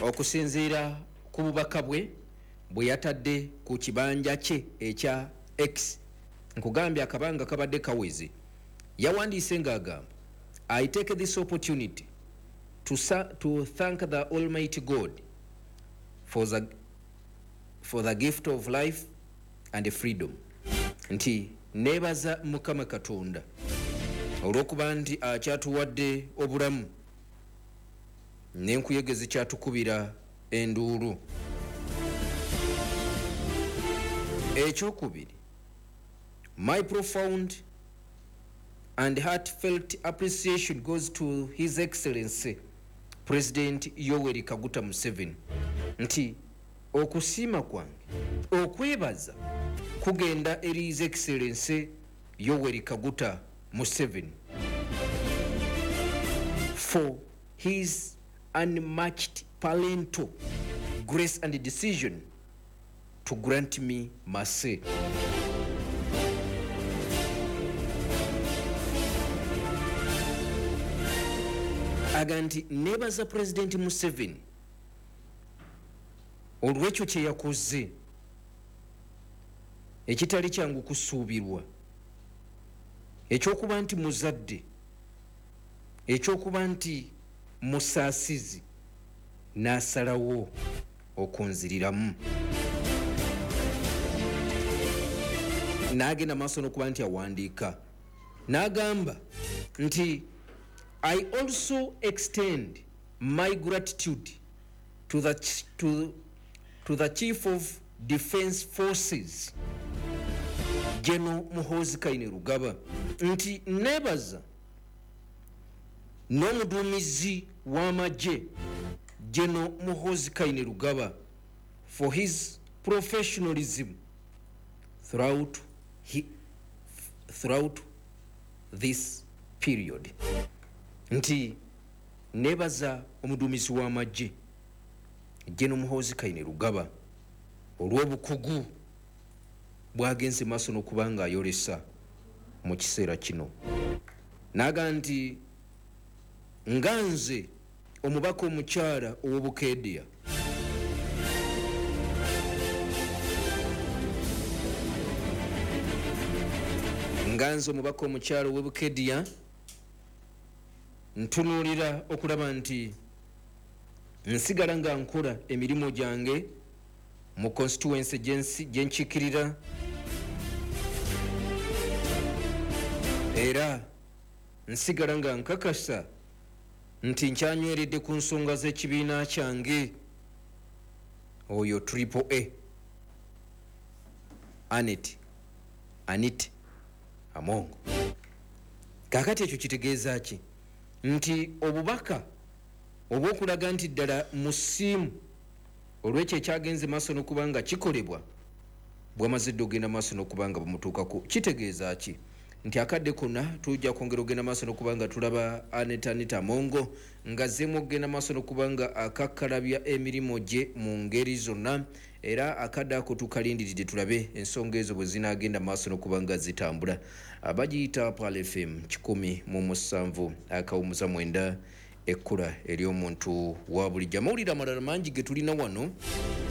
okusinziira ku bubaka bwe yatadde ku kibanja kye ekya X nkugambye akabanga kabadde kaweze yawandiise ng'agamba I take this opportunity to thank the Almighty God for the gift of life and freedom. Nti nebaza Mukama Katonda olw'okuba nti akyatuwadde obulamu n'enkuyege zikytukubira enduulu. Ekyokubiri, my profound and heartfelt appreciation goes to His Excellency President Yoweri Kaguta Museveni. Nti okusiima kwange okwebaza kugenda eri His Excellency Yoweri Kaguta Museveni for his unmatched parental grace and decision to grant me mercy. Aganti nebaza President Museveni olw'ekyo kye yakoze ekitali kyangu kusuubirwa, ekyokuba nti muzadde, ekyokuba nti musaasizi n'asalawo okunziriramu. N'agenda maaso n'okuba nti awandiika n'agamba nti I also extend my gratitude to the Chief of Defence Forces, General Muhoozi Kainerugaba, nti nebaza n'omuduumizi w'amagye General Muhoozi Kainerugaba for his professionalism throughout this period. Nti nebaza omuduumizi w'amagye General Muhoozi Kainerugaba olw'obukugu bwagenze maaso n'okuba nga ayolesa mu kiseera kino. Naga nti nganze omubaka omukyala ow'Obukeedeya ntunuulira okulaba nti nsigala nga nkola emirimu gyange mu constituency gyenkiikirira era nsigala nga nkakasa nti nkyanyweredde ku nsonga z'ekibiina kyange oyo Triple A Anit Amongo. Kakati ekyo kitegeeza ki? Nti obubaka obw'okulaga nti ddala musiimu olw'ekyo ekyagenze maaso n'okuba nga kikolebwa bw'amazidde ogenda maaso n'okuba nga bumutuukako. Kitegeeza ki? Nti akadde konna tujja kwongera ogenda maaso n'okuba nga tulaba Anit Amongo nga zemu ogenda maaso n'okuba nga akakkalabya emirimu gye mu ngeri zonna, era akadde ako tukalindiridde tulabe ensonga ezo bwe zinaagenda maaso n'okuba nga zitambula. Abagiyita Pal FM 107.9 ekkula ery'omuntu wa bulijjo. Amawulire amalala mangi ge tulina wano